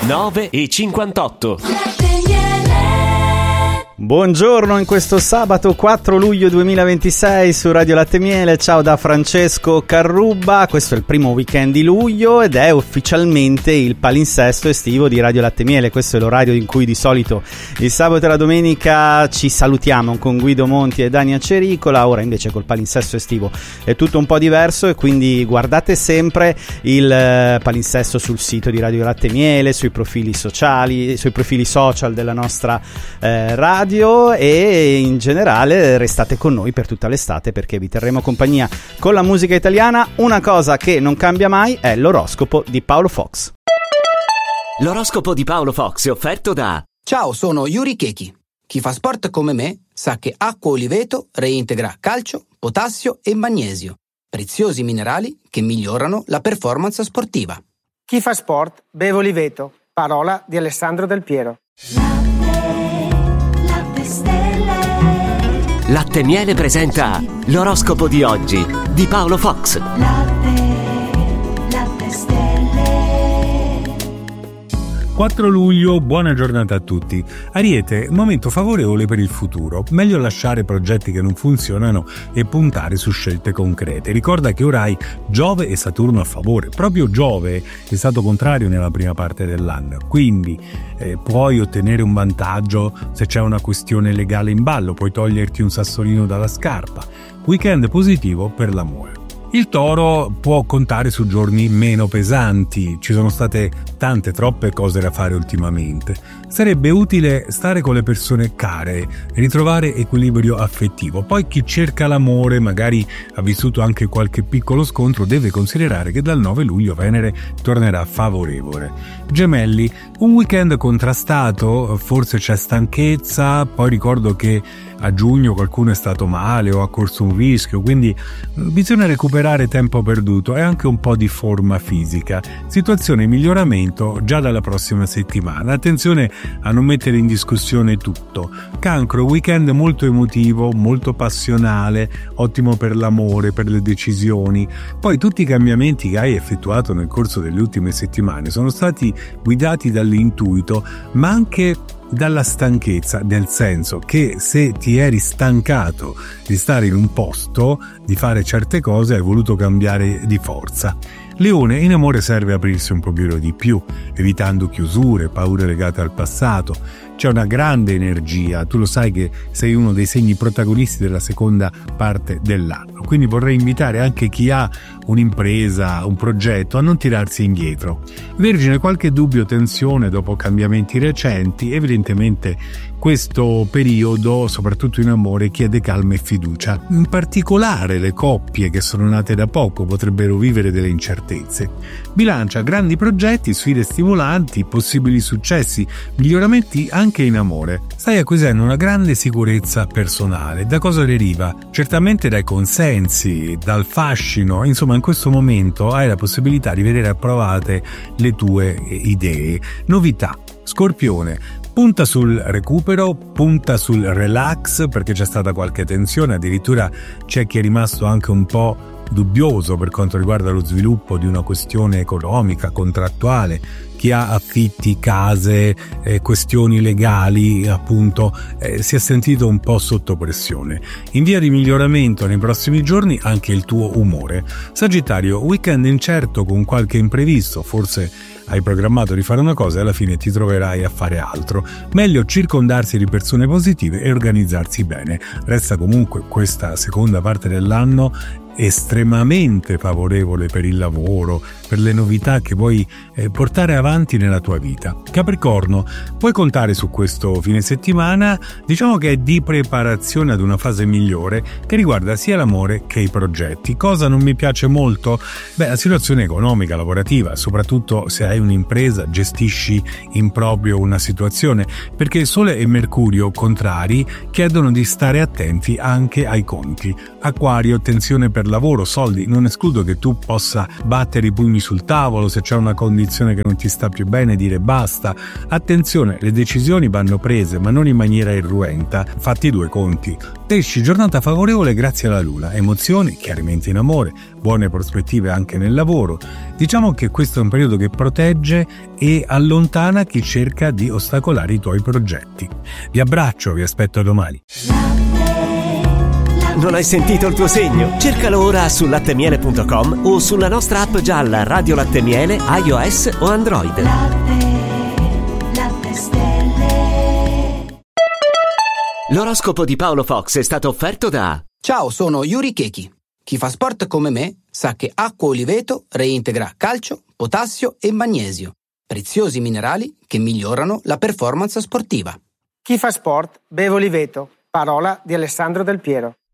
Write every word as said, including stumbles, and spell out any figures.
nove e cinquantotto. Buongiorno in questo sabato quattro luglio duemilaventisei su Radio Latte Miele. Ciao da Francesco Carrubba. Questo è il primo weekend di luglio ed è ufficialmente il palinsesto estivo di Radio Latte Miele. Questo è l'orario in cui di solito il sabato e la domenica ci salutiamo con Guido Monti e Dania Cericola. Ora invece col palinsesto estivo è tutto un po' diverso e quindi guardate sempre il palinsesto sul sito di Radio Latte Miele, sui profili sociali, sui profili social della nostra eh, radio. E in generale restate con noi per tutta l'estate perché vi terremo compagnia con la musica italiana. Una cosa che non cambia mai è l'oroscopo di Paolo Fox. L'oroscopo di Paolo Fox è offerto da... Ciao, sono Yuri Keki. Chi fa sport come me sa che acqua Oliveto reintegra calcio, potassio e magnesio, preziosi minerali che migliorano la performance sportiva. Chi fa sport beve Oliveto, parola di Alessandro Del Piero. Latte Miele presenta l'oroscopo di oggi di Paolo Fox. Latte, latte stelle. quattro luglio, buona giornata a tutti. Ariete, momento favorevole per il futuro. Meglio lasciare progetti che non funzionano e puntare su scelte concrete. Ricorda che ora hai Giove e Saturno a favore. Proprio Giove è stato contrario nella prima parte dell'anno, quindi eh, puoi ottenere un vantaggio se c'è una questione legale in ballo, puoi toglierti un sassolino dalla scarpa. Weekend positivo per l'amore. Il Toro può contare su giorni meno pesanti, ci sono state tante, troppe cose da fare ultimamente. Sarebbe utile stare con le persone care, ritrovare equilibrio affettivo. Poi chi cerca l'amore, magari ha vissuto anche qualche piccolo scontro, deve considerare che dal nove luglio Venere tornerà favorevole. Gemelli, un weekend contrastato, forse c'è stanchezza, poi ricordo che a giugno qualcuno è stato male o ha corso un rischio, quindi bisogna recuperare tempo perduto e anche un po' di forma fisica. Situazione in miglioramento già dalla prossima settimana. Attenzione a non mettere in discussione tutto. Cancro, weekend molto emotivo, molto passionale, ottimo per l'amore, per le decisioni. Poi tutti i cambiamenti che hai effettuato nel corso delle ultime settimane sono stati guidati dall'intuito, ma anche dalla stanchezza, nel senso che se ti eri stancato di stare in un posto, di fare certe cose, hai voluto cambiare di forza. Leone, in amore serve aprirsi un pochino di più, evitando chiusure, paure legate al passato. C'è una grande energia, tu lo sai che sei uno dei segni protagonisti della seconda parte dell'anno, quindi vorrei invitare anche chi ha un'impresa, un progetto, a non tirarsi indietro. Vergine, qualche dubbio, tensione dopo cambiamenti recenti, evidentemente questo periodo, soprattutto in amore, chiede calma e fiducia. In particolare le coppie che sono nate da poco potrebbero vivere delle incertezze. Bilancia, grandi progetti, sfide stimolanti, possibili successi, miglioramenti anche in amore. Stai acquisendo una grande sicurezza personale. Da cosa deriva? Certamente dai consensi, dal fascino, insomma in questo momento hai la possibilità di vedere approvate le tue idee. Novità. Scorpione, punta sul recupero, punta sul relax perché c'è stata qualche tensione, addirittura c'è chi è rimasto anche un po' dubbioso per quanto riguarda lo sviluppo di una questione economica, contrattuale, chi ha affitti, case, eh, questioni legali, appunto, eh, si è sentito un po' sotto pressione. In via di miglioramento nei prossimi giorni anche il tuo umore. Sagittario, weekend incerto con qualche imprevisto, forse hai programmato di fare una cosa e alla fine ti troverai a fare altro. Meglio circondarsi di persone positive e organizzarsi bene. Resta comunque questa seconda parte dell'anno estremamente favorevole per il lavoro, per le novità che vuoi eh, portare avanti nella tua vita. Capricorno, puoi contare su questo fine settimana, diciamo che è di preparazione ad una fase migliore che riguarda sia l'amore che i progetti. Cosa non mi piace molto? Beh, la situazione economica, lavorativa, soprattutto se hai un'impresa, gestisci in proprio una situazione, perché Sole e Mercurio contrari chiedono di stare attenti anche ai conti. Acquario, tensione per per lavoro, soldi, non escludo che tu possa battere i pugni sul tavolo se c'è una condizione che non ti sta più bene, dire basta. Attenzione, le decisioni vanno prese ma non in maniera irruenta, fatti due conti. Pesci, giornata favorevole grazie alla luna, emozioni, chiarimenti in amore, buone prospettive anche nel lavoro. Diciamo che questo è un periodo che protegge e allontana chi cerca di ostacolare i tuoi progetti. Vi abbraccio, vi aspetto domani. Non hai sentito il tuo segno? Cercalo ora su lattemiele punto com o sulla nostra app gialla Radio Latte Miele, iOS o Android. Latte, latte stelle. L'oroscopo di Paolo Fox è stato offerto da... Ciao, sono Yuri Keki. Chi fa sport come me sa che acqua Oliveto reintegra calcio, potassio e magnesio, preziosi minerali che migliorano la performance sportiva. Chi fa sport beve Oliveto. Parola di Alessandro Del Piero.